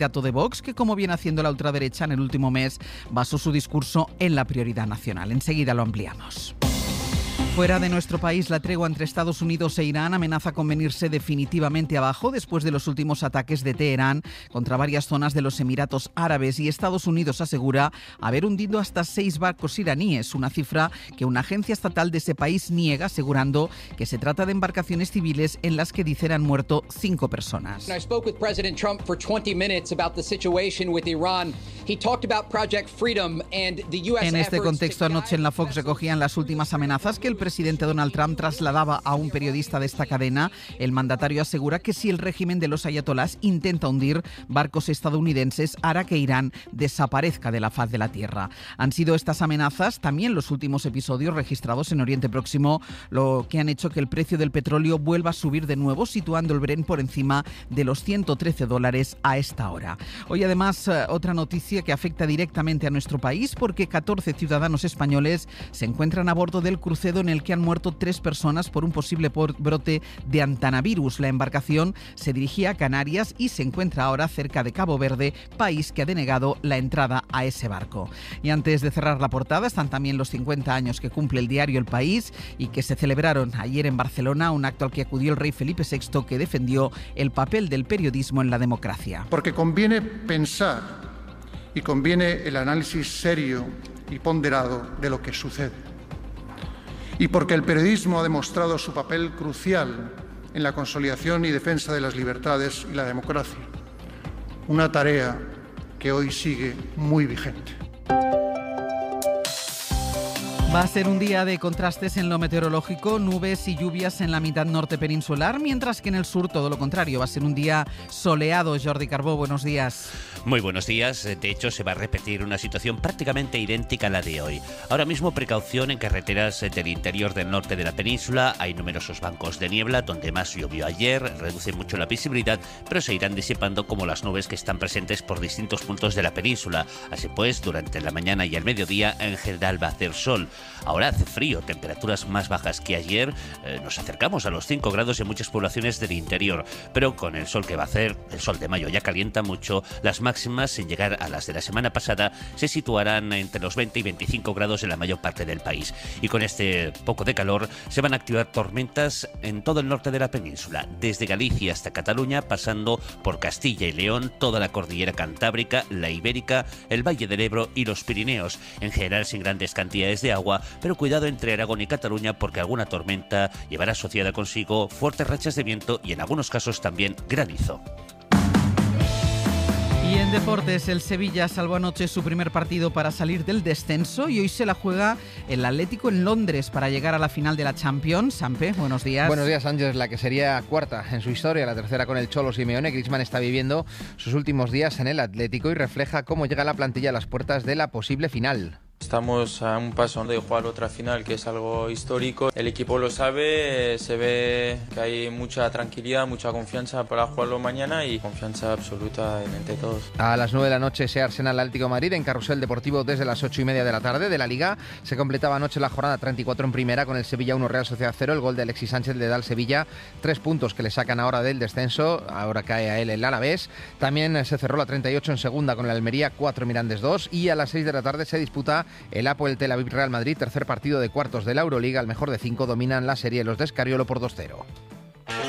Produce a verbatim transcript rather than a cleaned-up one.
candidato de Vox, que como viene haciendo la ultraderecha en el último mes, basó su discurso en la prioridad nacional. Enseguida lo ampliamos. Fuera de nuestro país, la tregua entre Estados Unidos e Irán amenaza con venirse definitivamente abajo después de los últimos ataques de Teherán contra varias zonas de los Emiratos Árabes, y Estados Unidos asegura haber hundido hasta seis barcos iraníes, una cifra que una agencia estatal de ese país niega, asegurando que se trata de embarcaciones civiles en las que dicen han muerto cinco personas. I spoke with President Trump for twenty minutes about the situation with Iran. He talked about Project Freedom and the U S En este contexto, anoche en la Fox recogían las últimas amenazas que el presidente Donald Trump trasladaba a un periodista de esta cadena. El mandatario asegura que si el régimen de los ayatolás intenta hundir barcos estadounidenses, hará que Irán desaparezca de la faz de la tierra. Han sido estas amenazas, también los últimos episodios registrados en Oriente Próximo, lo que han hecho que el precio del petróleo vuelva a subir de nuevo, situando el Brent por encima de los ciento trece dólares a esta hora. Hoy, además, otra noticia que afecta directamente a nuestro país, porque catorce ciudadanos españoles se encuentran a bordo del crucero en el que han muerto tres personas por un posible brote de antanavirus. La embarcación se dirigía a Canarias y se encuentra ahora cerca de Cabo Verde, país que ha denegado la entrada a ese barco. Y antes de cerrar la portada, están también los cincuenta años que cumple el diario El País y que se celebraron ayer en Barcelona, un acto al que acudió el rey Felipe sexto, que defendió el papel del periodismo en la democracia. Porque conviene pensar y conviene el análisis serio y ponderado de lo que sucede. Y porque el periodismo ha demostrado su papel crucial en la consolidación y defensa de las libertades y la democracia. Una tarea que hoy sigue muy vigente. Va a ser un día de contrastes en lo meteorológico, nubes y lluvias en la mitad norte peninsular, mientras que en el sur todo lo contrario. Va a ser un día soleado. Jordi Carbó, buenos días. Muy buenos días. De hecho, se va a repetir una situación prácticamente idéntica a la de hoy. Ahora mismo, precaución en carreteras del interior del norte de la península. Hay numerosos bancos de niebla, donde más llovió ayer. Reduce mucho la visibilidad, pero se irán disipando como las nubes que están presentes por distintos puntos de la península. Así pues, durante la mañana y el mediodía, en general va a hacer sol. Ahora hace frío, temperaturas más bajas que ayer. Eh, nos acercamos a los cinco grados en muchas poblaciones del interior. Pero con el sol que va a hacer, el sol de mayo ya calienta mucho. Las máximas, sin llegar a las de la semana pasada, se situarán entre los veinte y veinticinco grados en la mayor parte del país. Y con este poco de calor se van a activar tormentas en todo el norte de la península, desde Galicia hasta Cataluña, pasando por Castilla y León, toda la cordillera cantábrica, la ibérica, el Valle del Ebro y los Pirineos. En general sin grandes cantidades de agua, pero cuidado entre Aragón y Cataluña, porque alguna tormenta llevará asociada consigo fuertes rachas de viento y en algunos casos también granizo. Y en deportes, el Sevilla salvó anoche su primer partido para salir del descenso y hoy se la juega el Atlético en Londres para llegar a la final de la Champions. Sampe, buenos días. Buenos días, Ángel. La que sería cuarta en su historia, la tercera con el Cholo Simeone. Griezmann está viviendo sus últimos días en el Atlético y refleja cómo llega la plantilla a las puertas de la posible final. Estamos a un paso de jugar otra final, que es algo histórico. El equipo lo sabe, se ve que hay mucha tranquilidad, mucha confianza para jugarlo mañana y confianza absoluta entre todos. A las nueve de la noche se Arsenal Atlético de Madrid en Carrusel Deportivo desde las ocho y media de la tarde. De la Liga se completaba anoche la jornada treinta y cuatro en primera con el Sevilla uno Real Sociedad cero. El gol de Alexis Sánchez le da al Sevilla tres puntos que le sacan ahora del descenso. Ahora cae a él el Alavés. También se cerró la treinta y ocho en segunda con el Almería cuatro Mirandés dos. Y a las seis de la tarde se disputa el Apoel Tel Aviv Real Madrid, tercer partido de cuartos de la Euroliga. Al mejor de cinco dominan la serie los de Escariolo por dos cero.